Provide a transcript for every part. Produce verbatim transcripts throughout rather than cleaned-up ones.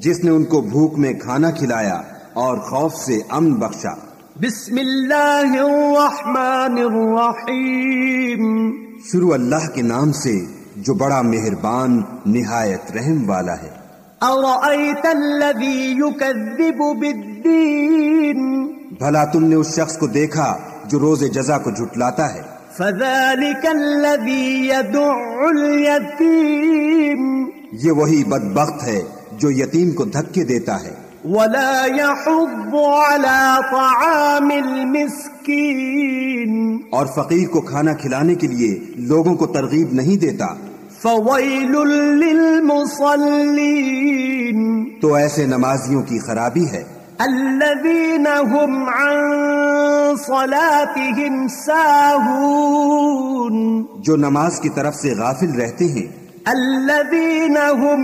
جس نے ان کو بھوک میں کھانا کھلایا اور خوف سے امن بخشا۔ بسم اللہ الرحمن الرحیم، شروع اللہ کے نام سے جو بڑا مہربان نہایت رحم والا ہے۔ ارأیت الذی یکذب بالدین، بھلا تم نے اس شخص کو دیکھا جو روز جزا کو جھٹلاتا ہے؟ فذلک الذی یدع الیتیم، یہ وہی بدبخت ہے جو یتیم کو دھکے دیتا ہے۔ ولا يحض على طعام المسكين، اور فقیر کو کھانا کھلانے کے لیے لوگوں کو ترغیب نہیں دیتا۔ فويل للمصلين، تو ایسے نمازیوں کی خرابی ہے۔ الذين هم عن صلاتهم ساهون، جو نماز کی طرف سے غافل رہتے ہیں۔ الذين هم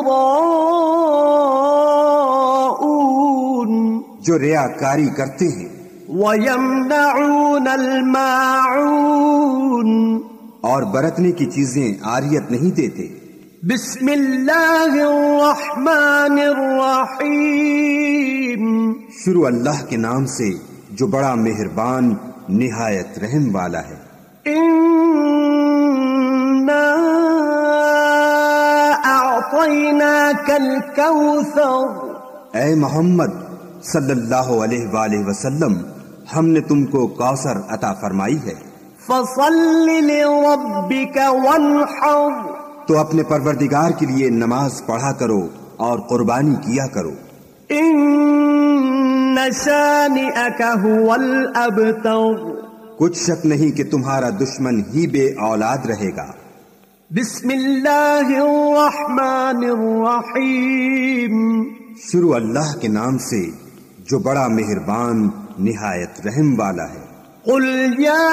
يراءون، جو ریاکاری کرتے ہیں۔ ويمنعون الماعون، اور برتنے کی چیزیں عاریت نہیں دیتے۔ بسم اللہ الرحمن الرحیم، شروع اللہ کے نام سے جو بڑا مہربان نہایت رحم والا ہے۔ انا اعطیناک الکوثر، اے محمد صلی اللہ علیہ وآلہ وسلم، ہم نے تم کو کوثر عطا فرمائی ہے۔ فصل لربک وانحر، تو اپنے پروردگار کے لیے نماز پڑھا کرو اور قربانی کیا کرو۔ ان شانئک هو الابتر، کچھ شک نہیں کہ تمہارا دشمن ہی بے اولاد رہے گا۔ بسم اللہ الرحمن الرحیم، شروع اللہ کے نام سے جو بڑا مہربان نہایت رحم والا ہے۔ قل یا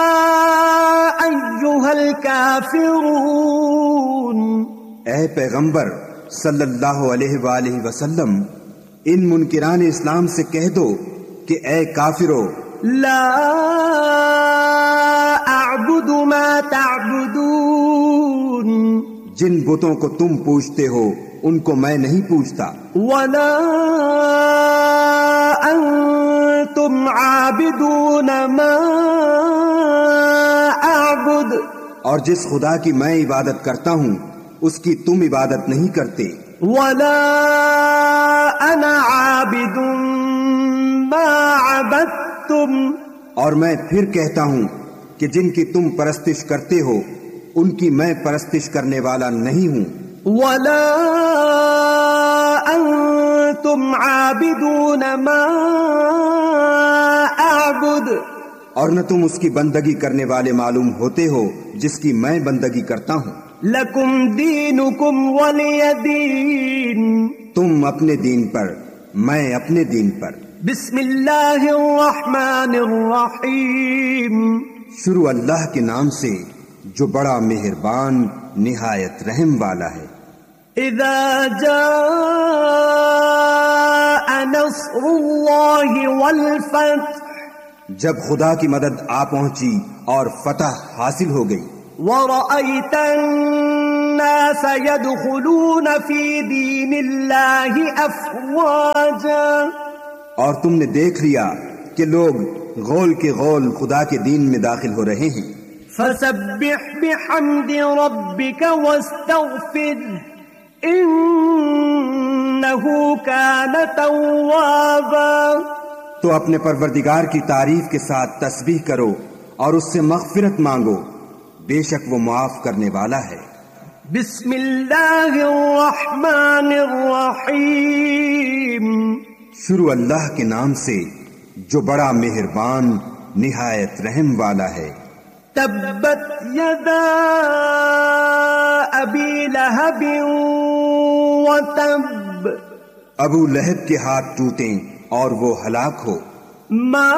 ایھا الکافرون، اے پیغمبر صلی اللہ علیہ وآلہ وسلم، ان منکران اسلام سے کہہ دو کہ اے کافرو، لا اعبد ما تعبدون، جن بتوں کو تم پوجتے ہو ان کو میں نہیں پوجتا۔ ولا انتم عابدون ما اعبد، اور جس خدا کی میں عبادت کرتا ہوں اس کی تم عبادت نہیں کرتے۔ ولا انا عابد ما عبدتم، اور میں پھر کہتا ہوں کہ جن کی تم پرستش کرتے ہو ان کی میں پرستش کرنے والا نہیں ہوں۔ ولا انتم عابدون ما اعبد، اور نہ تم اس کی بندگی کرنے والے معلوم ہوتے ہو جس کی میں بندگی کرتا ہوں۔ لکم دینکم ولی دین، تم اپنے دین پر، میں اپنے دین پر۔ بسم اللہ الرحمن الرحیم، شروع اللہ کے نام سے جو بڑا مہربان نہایت رحم والا ہے۔ اذا جاء نصر اللہ والفتح، جب خدا کی مدد آ پہنچی اور فتح حاصل ہو گئی۔ ورأيت الناس يدخلون في دين الله أفواجا، اور تم نے دیکھ لیا کہ لوگ غول کے غول خدا کے دین میں داخل ہو رہے ہیں۔ فسبح بحمد ربك واستغفره إنه كان توابا، تو اپنے پروردگار کی تعریف کے ساتھ تسبیح کرو اور اس سے مغفرت مانگو، بے شک وہ معاف کرنے والا ہے۔ بسم اللہ الرحمن الرحیم، شروع اللہ کے نام سے جو بڑا مہربان نہایت رحم والا ہے۔ تبت یدا ابی لہب وتب، ابو لہب کے ہاتھ ٹوٹیں اور وہ ہلاک ہو۔ ما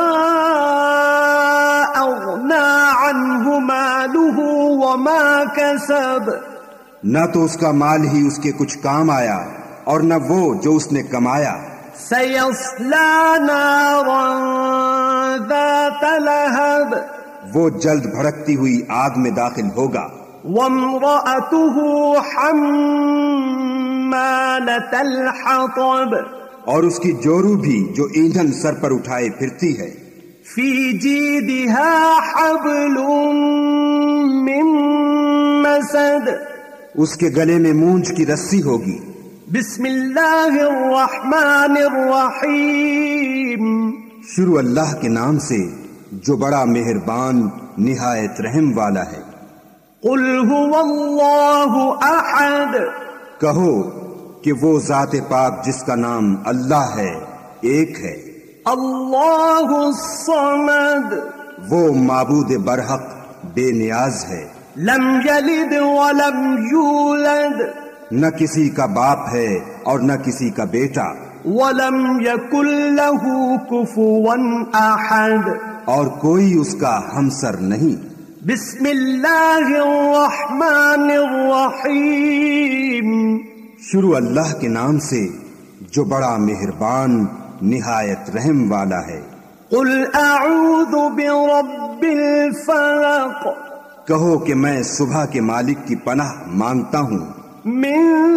اغنا عنہ مالہ وما کسب، نہ تو اس کا مال ہی اس کے کچھ کام آیا اور نہ وہ جو اس نے کمایا۔ سیصلی نارا ذات لہب، وہ جلد بھڑکتی ہوئی آگ میں داخل ہوگا۔ وامرأته حمالة حمالة الحطب اور اس کی جورو بھی جو ایندھن سر پر اٹھائے پھرتی ہے. في جيدها حبل من مسد اس کے گلے میں مونج کی رسی ہوگی. بسم اللہ الرحمن الرحیم شروع اللہ کے نام سے جو بڑا مہربان نہایت رحم والا ہے. قل هو اللہ احد کہو کہ وہ ذات پاک جس کا نام اللہ ہے ایک ہے. اللہ الصمد وہ معبود برحق بے نیاز ہے. لم یلد ولم یولد نہ کسی کا باپ ہے اور نہ کسی کا بیٹا. ولم یکن له کفوا احد اور کوئی اس کا ہمسر نہیں. بسم اللہ الرحمن الرحیم شروع اللہ کے نام سے جو بڑا مہربان نہایت رحم والا ہے. قل اعوذ برب الفلق کہو کہ میں صبح کے مالک کی پناہ مانگتا ہوں من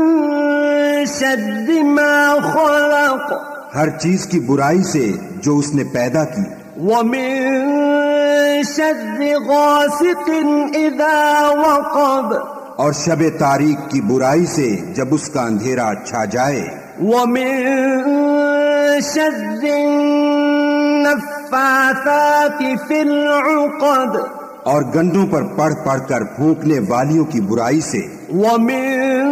شر ما خلق ہر چیز کی برائی سے جو اس نے پیدا کی. ومن شر غاسق اذا وقب اور شب تاریک کی برائی سے جب اس کا اندھیرا چھا جائے. ومن شر النفاثات في العقد اور گنڈوں پر پڑھ پڑھ کر پھونکنے والیوں کی برائی سے. ومن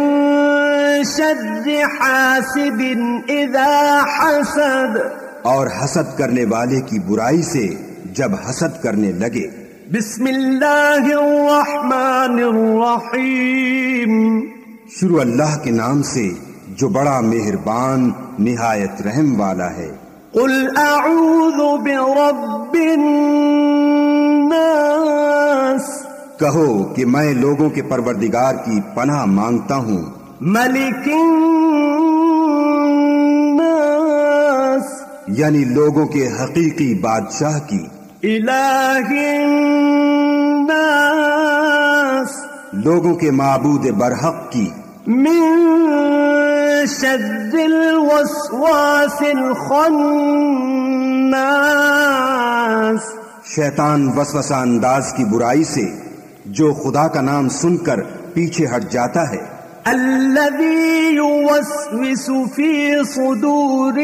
شر حاسد اذا حسد اور حسد کرنے والے کی برائی سے جب حسد کرنے لگے. بسم اللہ الرحمن الرحیم شروع اللہ کے نام سے جو بڑا مہربان نہایت رحم والا ہے. قل اعوذ برب الناس کہو کہ میں لوگوں کے پروردگار کی پناہ مانگتا ہوں. ملک الناس یعنی لوگوں کے حقیقی بادشاہ کی. الہ الناس لوگوں کے معبود برحق کی. من شر الوسواس الخناس شیطان وسوسہ انداز کی برائی سے جو خدا کا نام سن کر پیچھے ہٹ جاتا ہے. الذي يوسوس في صدور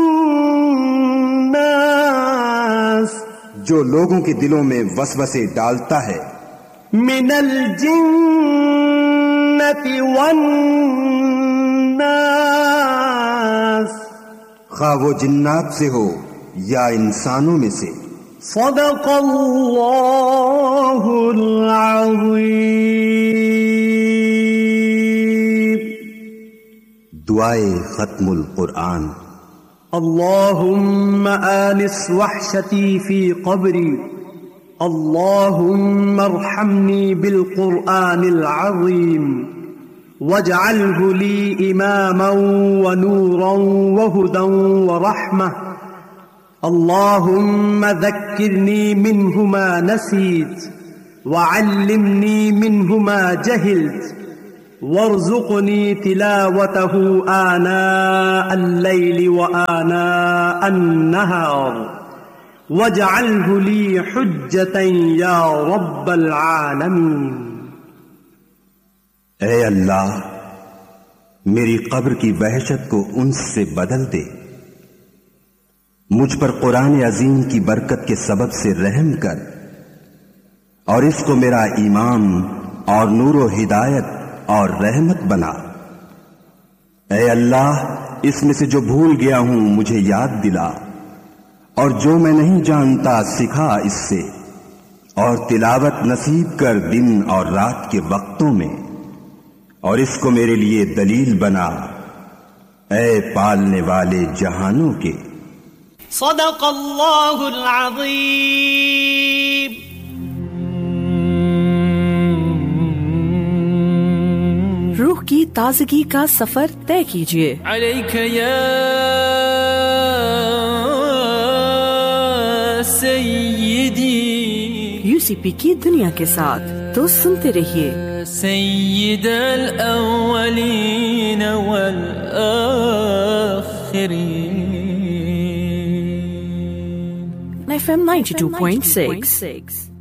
الناس جو لوگوں کے دلوں میں وسوسے ڈالتا ہے. من الجنة والناس خواہ وہ جنات سے ہو یا انسانوں میں سے. صدق اللہ العظیم. دعائے ختم القرآن. اللهم آنس وحشتي في قبري اللهم ارحمني بالقرآن العظيم واجعله لي إماما ونورا وهدى ورحمة اللهم ذكرني منه ما نسيت وعلمني منه ما جهلت وارزقني تلاوته آناء الليل وآناء النهار واجعله لي حجة يا رب العالمين. اے اللہ میری قبر کی وحشت کو انس سے بدل دے. مجھ پر قرآن عظیم کی برکت کے سبب سے رحم کر اور اس کو میرا امام اور نور و ہدایت اور رحمت بنا. اے اللہ اس میں سے جو بھول گیا ہوں مجھے یاد دلا اور جو میں نہیں جانتا سکھا اس سے اور تلاوت نصیب کر دن اور رات کے وقتوں میں اور اس کو میرے لیے دلیل بنا اے پالنے والے جہانوں کے. صدق اللہ العظیم. روح کی تازگی کا سفر طے کیجیے. علیک یا سیدی. یو سی پی کی دنیا کے ساتھ تو سنتے رہیے سيد الأولين والآخرين. F M ninety-two point six.